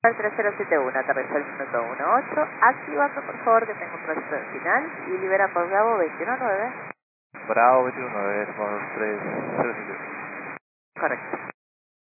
El 3071, aterrizó el minuto 18, activando por favor que tengo un registro final y libera por Bravo 219. Bravo 219, por 3071. Correcto.